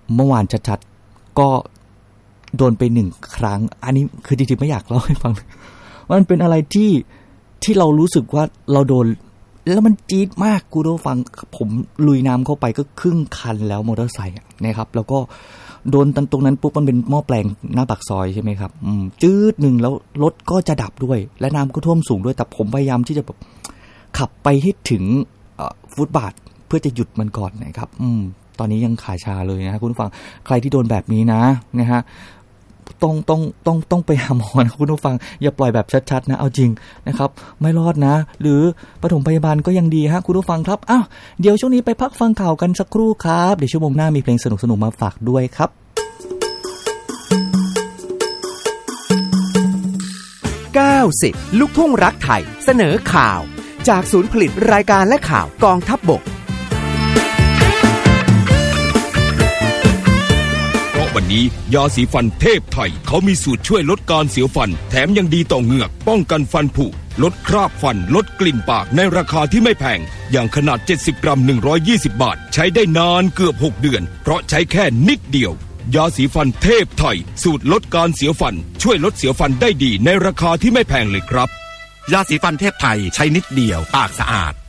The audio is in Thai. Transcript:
เมื่อวานชัดๆก็โดนไป1ครั้งอันนี้คือจริงๆไม่อยากเล่าให้ฟังมันเป็นอะไรที่เรารู้สึกว่าเราโดนแล้วมันจี๊ดมากกูโดฟังผมลุยน้ำเข้าไปก็ครึ่งคันแล้วมอเตอร์ไซค์นะครับแล้วก็โดนตรงนั้นปุ๊บมันเป็นหม้อแปลงหน้าปากซอยใช่ไหมครับจืดหนึ่งแล้วรถก็จะดับด้วยและน้ำก็ท่วมสูงด้วยแต่ผมพยายามที่จะแบบขับไปให้ถึงฟุตบาทเพื่อจะหยุดมันก่อนนะครับตอนนี้ยังขาชาเลยนะคุณผู้ฟังใครที่โดนแบบนี้นะฮะต้องไปหาหมอนะคุณผู้ฟังอย่าปล่อยแบบชัดๆนะเอาจริงนะครับไม่รอดนะหรือปฐมพยาบาลก็ยังดีฮะคุณผู้ฟังครับอ้าวเดี๋ยวช่วงนี้ไปพักฟังข่าวกันสักครู่ครับเดี๋ยวชั่วโมงหน้ามีเพลงสนุกๆมาฝากด้วยครับ 90ลูกทุ่งรักไทยเสนอข่าวจากศูนย์ผลิตรายการและข่าวกองทัพบกวันนี้ยาสีฟันเทพไทยเขามีสูตรช่วยลดการเสียวฟันแถมยังดีต่อเหงือกป้องกันฟันผุลดคราบฟันลดกลิ่นปากในราคาที่ไม่แพงอย่างขนาด70กรัม120บาทใช้ได้นานเกือบ6เดือนเพราะใช้แค่นิดเดียวยาสีฟันเทพไทยสูตรลดการเสียวฟันช่วยลดเสียวฟันได้ดีในราคาที่ไม่แพงเลยครับยาสีฟันเทพไทยใช้นิดเดียวปากสะอาด